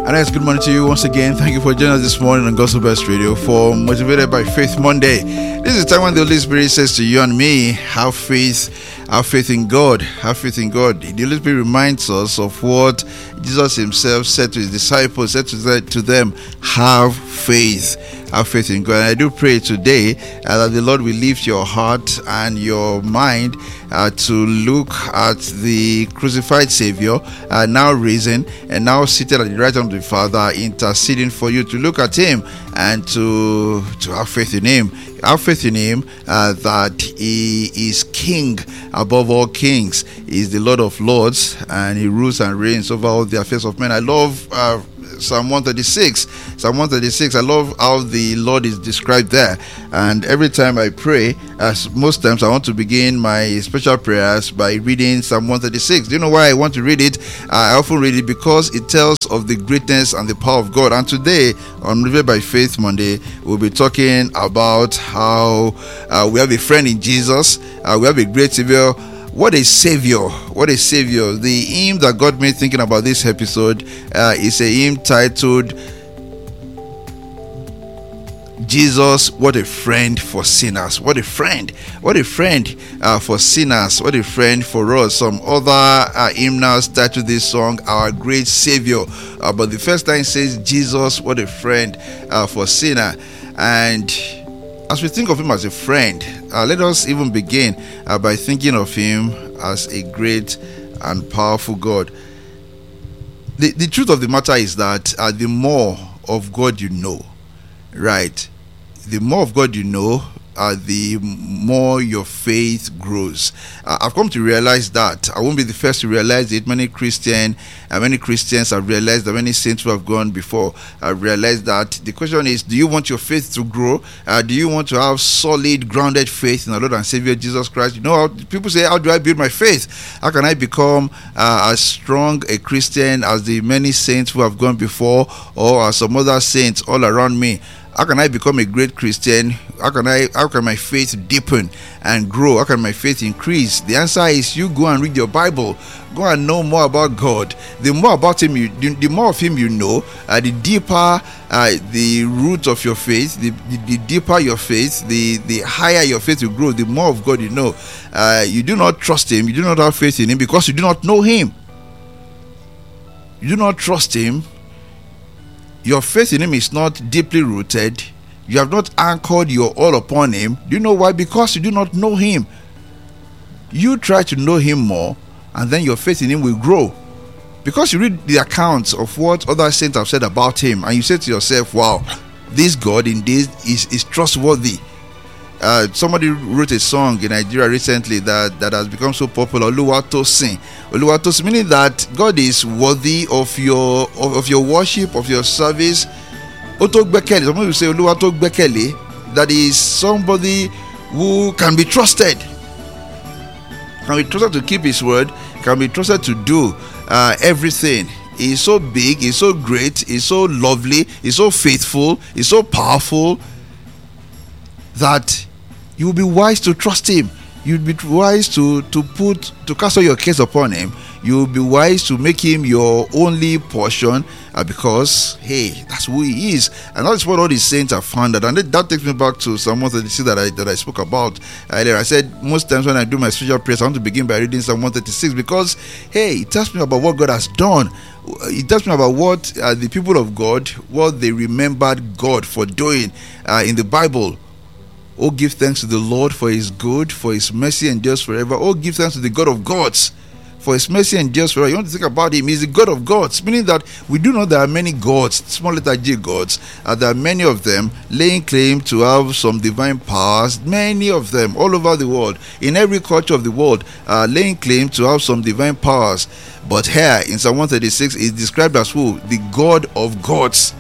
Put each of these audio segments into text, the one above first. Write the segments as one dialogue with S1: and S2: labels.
S1: And guys, good morning to you once again. Thank you for joining us this morning on Gospel Best Radio for Motivated by Faith Monday. This is the time when the Holy Spirit says to you and me, have faith in God. Have faith in God. The Holy Spirit reminds us of what Jesus himself said to his disciples, said to them, have faith. Have faith in God. And I do pray today that the Lord will lift your heart and your mind to look at the crucified Savior, now risen and now seated at the right hand of the Father, interceding for you, to look at him and to have faith in him. Have faith in him that he is King above all kings. He is the Lord of Lords, and he rules and reigns over all the affairs of men. I love Psalm 136. Psalm 136, I love how the Lord is described there. And every time I pray, as most times I want to begin my special prayers by reading Psalm 136. Do you know why I want to read it? I often read it because it tells of the greatness and the power of God. And today, on Motivated by Faith Monday, we'll be talking about how we have a friend in Jesus. We have a great Savior. What a Savior. What a Savior. The hymn that got me thinking about this episode is a hymn titled, Jesus, what a friend for sinners. What a friend. What a friend for sinners. What a friend for us. Some other hymnals titled this song, Our Great Savior. But the first line says, Jesus, what a friend for sinner. And as we think of him as a friend, let us even begin by thinking of him as a great and powerful God. The truth of the matter is that the more of God you know, right? The more of God you know, the more your faith grows. I've come to realize that. I won't be the first to realize it. Many Christians have realized that. Many saints who have gone before have realized that. The question is, do you want your faith to grow? Do you want to have solid, grounded faith in our Lord and Savior Jesus Christ? You know, people say, how do I build my faith? How can I become as strong a Christian as the many saints who have gone before, or as some other saints all around me? How can I become a great Christian? How can my faith deepen and grow? How can my faith increase? The answer is, you go and read your Bible. Go and know more about God. The more about him the more of him you know, the deeper the root of your faith, the deeper your faith, the higher your faith will grow, the more of God you know. You do not trust him, you do not have faith in him because you do not know him. You do not trust him. Your faith in him is not deeply rooted. You have not anchored your all upon him. Do you know why? Because you do not know him. You try to know him more, and then your faith in him will grow. Because you read the accounts of what other saints have said about him, and you say to yourself, wow, this God indeed is trustworthy. Somebody wrote a song in Nigeria recently that has become so popular, Oluwatosin. Oluwatosin, meaning that God is worthy of your worship, of your service. Otogbekele, somebody will say Oluwatogbekele, that is somebody who can be trusted. Can be trusted to keep his word, can be trusted to do everything. He's so big, he's so great, he's so lovely, he's so faithful, he's so powerful that you will be wise to trust him. You'll be wise to cast all your cares upon him. You'll be wise to make him your only portion because, hey, that's who he is. And that's what all these saints have found out. And that takes me back to Psalm 136 that I spoke about earlier. I said most times when I do my special prayers, I want to begin by reading Psalm 136 because, hey, it tells me about what God has done. It tells me about what the people of God, what they remembered God for doing in the Bible. Oh, give thanks to the Lord for his good, for his mercy endures forever. Oh, give thanks to the God of gods, for his mercy endures forever. You want to think about him, he's the God of gods, meaning that we do know there are many gods, small letter G gods, and there are many of them laying claim to have some divine powers, many of them all over the world, in every culture of the world, laying claim to have some divine powers. But here in Psalm 136 is described as who? The God of gods.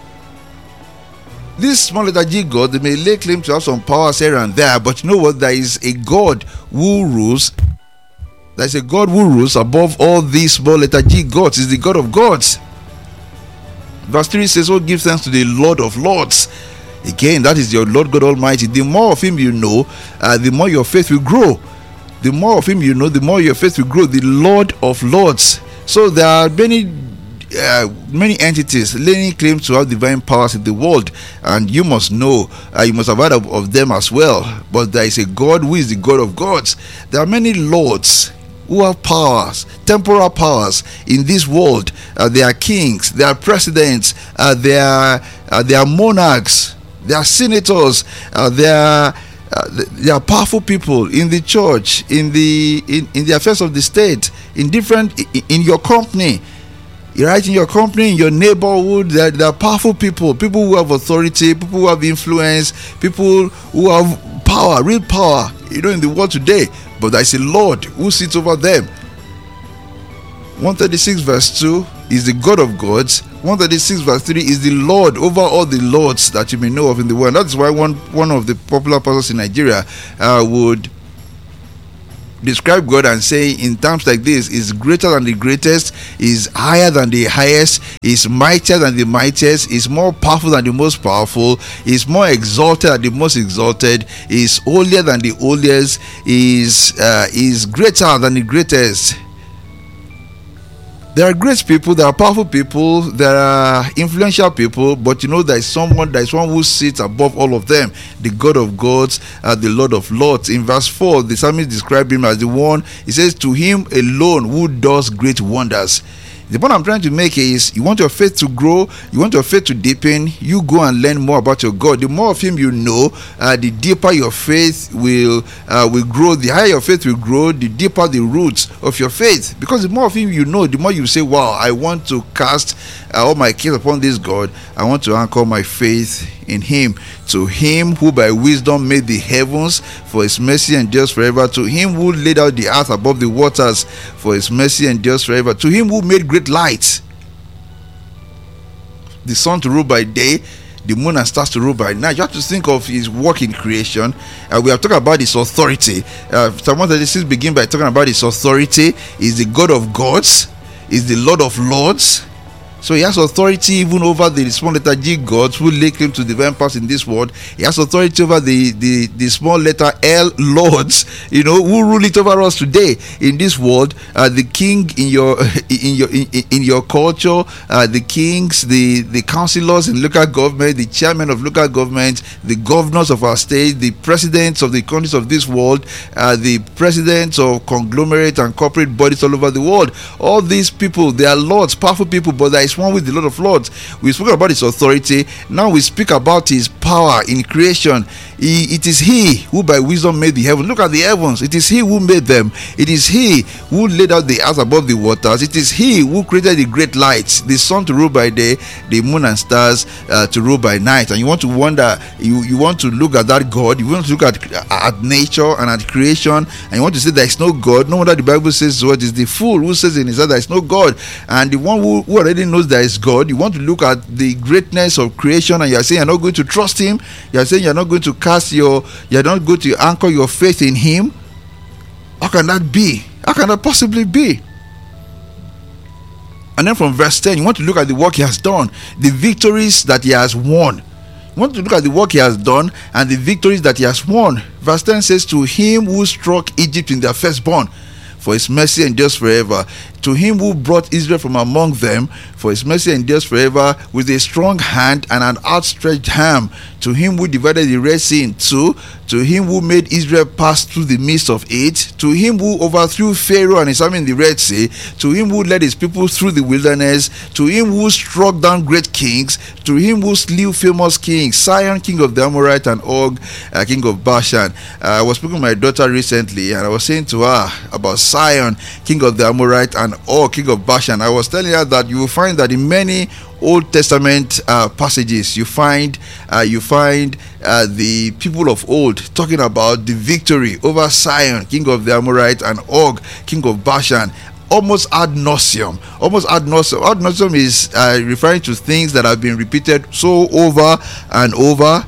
S1: This small letter G God, they may lay claim to have some powers here and there, but you know what? There is a God who rules. There is a God who rules above all these small letter G gods. He's the God of gods. Verse 3 says, oh, give thanks to the Lord of lords. Again, that is your Lord God Almighty. The more of him you know, the more your faith will grow. The more of him you know, the more your faith will grow. The Lord of lords. So there are many many entities laying claim to have divine powers in the world, and you must know, you must have heard of them as well. But there is a God who is the God of gods. There are many lords who have powers, temporal powers in this world. They are kings, they are presidents, they are monarchs, they are senators, they are powerful people in the church, in the affairs of the state, in your company. Right, in your company, in your neighborhood, there are powerful people who have authority, people who have influence, people who have power, real power, in the world today. But there is a Lord who sits over them. 136 verse 2 is the God of gods. 136 verse 3 is the Lord over all the lords that you may know of in the world. That's why one of the popular pastors in Nigeria would describe God and say, in terms like this, is greater than the greatest, is higher than the highest, is mightier than the mightiest, is more powerful than the most powerful, is more exalted than the most exalted, is holier than the holiest, is greater than the greatest. There are great people, there are powerful people, there are influential people, but there is one who sits above all of them, the God of gods, the Lord of lords. In verse 4, the psalmist describes him as the one, he says, to him alone who does great wonders. The point I'm trying to make is, you want your faith to grow, you want your faith to deepen, you go and learn more about your God. The more of him you know, the deeper your faith will grow. The higher your faith will grow, the deeper the roots of your faith. Because the more of him you know, the more you say, wow, I want to cast all my cares upon this God. I want to anchor my faith in him. To him who by wisdom made the heavens, for his mercy endures forever. To him who laid out the earth above the waters, for his mercy endures forever. To him who made great lights, the sun to rule by day, the moon and stars to rule by night. You have to think of his work in creation. We have talked about his authority. Psalm 136 begin by talking about his authority. He's the God of gods, he's the Lord of lords. So he has authority even over the small letter G gods who lay claim to divine powers in this world. He has authority over the small letter L lords, who rule it over us today in this world. The king in your culture, the kings, the councillors in local government, the chairman of local government, the governors of our state, the presidents of the countries of this world, the presidents of conglomerate and corporate bodies all over the world. All these people, they are lords, powerful people, but there is one with the Lord of Lords. We spoke about his authority. Now we speak about his power in creation. It is he who by wisdom made the heavens. Look at the heavens. It is he who made them. It is he who laid out the earth above the waters. It is he who created the great lights, the sun to rule by day, the moon and stars to rule by night. And you want to wonder, you want to look at that God, you want to look at nature and at creation, and you want to say there is no God. No wonder the Bible says what is the fool who says in his heart there is no God. And the one who already knows there is God, you want to look at the greatness of creation, and you are saying you're not going to trust him. You are saying you're not going to you're not going to anchor your faith in him. How can that be? How can that possibly be? And then from verse 10, you want to look at the work he has done, the victories that he has won. You want to look at the work he has done and the victories that he has won. Verse 10 says, to him who struck Egypt in their firstborn, for his mercy endures forever. To him who brought Israel from among them, for his mercy endures forever, with a strong hand and an outstretched arm. To him who divided the Red Sea in two, to him who made Israel pass through the midst of it, to him who overthrew Pharaoh and his army in the Red Sea, to him who led his people through the wilderness, to him who struck down great kings, to him who slew famous kings, Sihon, king of the Amorites, and Og, king of Bashan. I was speaking to my daughter recently, and I was saying to her about Sihon, king of the Amorites, and Og, king of Bashan. I was telling her that you will find that in many Old Testament passages, you find the people of old talking about the victory over Sihon, king of the Amorites, and Og, king of Bashan, almost ad nauseum. Ad nauseum is referring to things that have been repeated so over and over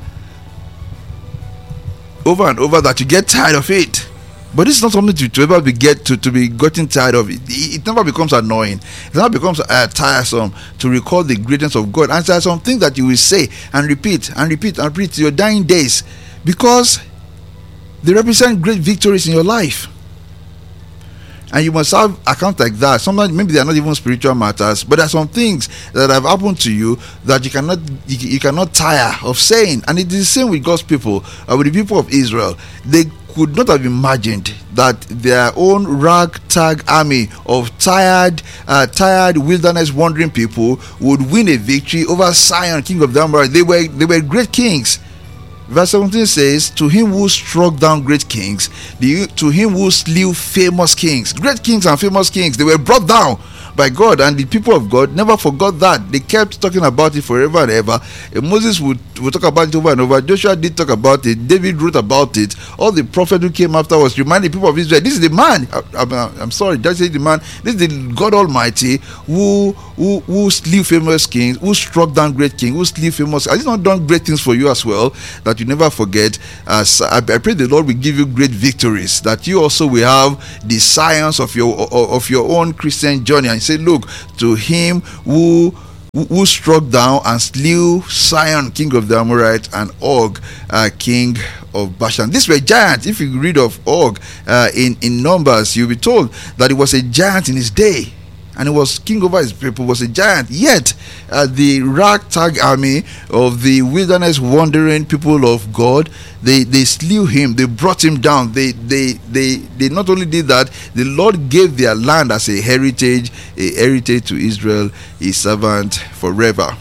S1: that you get tired of it. But this is not something to ever be gotten tired of. It never becomes annoying. It never becomes tiresome to recall the greatness of God. And there are some things that you will say and repeat to your dying days, because they represent great victories in your life. And you must have accounts like that. Sometimes maybe they are not even spiritual matters, but there are some things that have happened to you that you cannot tire of saying. And it is the same with God's people, with the people of Israel. They could not have imagined that their own ragtag army of tired wilderness wandering people would win a victory over Sion, king of the Amorites. They were great kings. Verse 17 says, to him who struck down great kings, to him who slew famous kings, great kings and famous kings, they were brought down by God, and the people of God never forgot that. They kept talking about it forever and ever. Moses would talk about it over and over. Joshua did talk about it. David wrote about it. All the prophets who came afterwards reminded the people of Israel, this is the man. I'm sorry, just say the man. This is the God Almighty who slew famous kings, who struck down great kings, who slew famous. Has he not done great things for you as well that you never forget? As I pray the Lord will give you great victories, that you also will have the science of your own Christian journey, and say, look, to him who struck down and slew Sion, king of the Amorites, and Og, king of Bashan. These were giants. If you read of Og in Numbers, you'll be told that he was a giant in his day, and he was king over his people, was a giant. Yet the ragtag army of the wilderness wandering people of God, they slew him. They brought him down. They not only did that, the Lord gave their land as a heritage to Israel, his servant forever.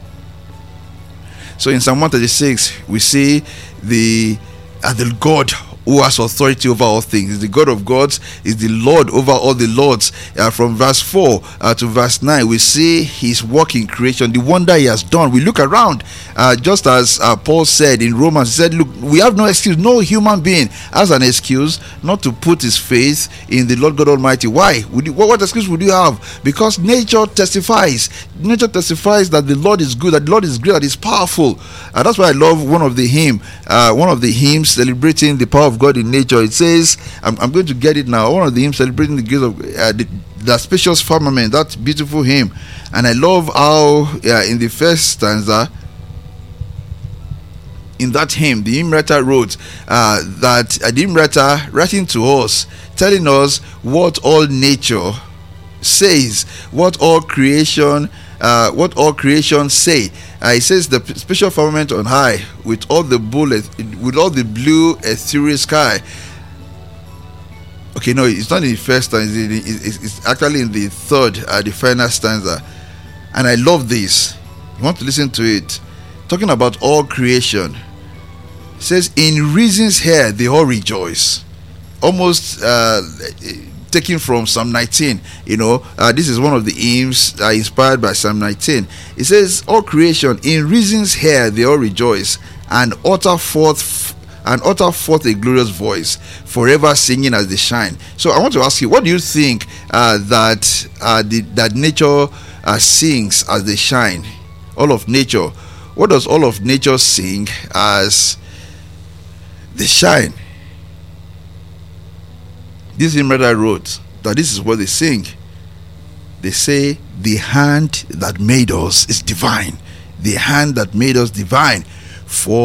S1: So in Psalm 136 we see the God who has authority over all things. Is the God of gods, is the Lord over all the lords. From verse 4 to verse 9 we see his work in creation, the wonder he has done. We look around, just as Paul said in Romans. He said, look, we have no excuse. No human being has an excuse not to put his faith in the Lord God Almighty. Why? What excuse would you have? Because nature testifies that the Lord is good, that the Lord is great, that He's powerful. That's why I love one of the hymns celebrating the power of God in nature. It says, I'm going to get it now, one of the hymns celebrating the grace of the spacious firmament, that beautiful hymn. And I love how in the first stanza in that hymn, the hymn writer wrote that the hymn writer writing to us, telling us what all nature says, what all creation say. It says, the special firmament on high, with all the blue ethereal sky. Okay, no, it's not in the first stanza. It's actually in the third, the final stanza. And I love this. You want to listen to it? Talking about all creation. It says, in reason's hair they all rejoice. Almost taken from Psalm 19. This is one of the hymns inspired by Psalm 19. It says, all creation in reason's hair they all rejoice, and utter forth a glorious voice, forever singing as they shine. So I want to ask you, what do you think that nature sings as they shine? All of nature. What does all of nature sing as they shine? This hymn writer wrote that this is what they sing. They say, the hand that made us is divine. The hand that made us divine. For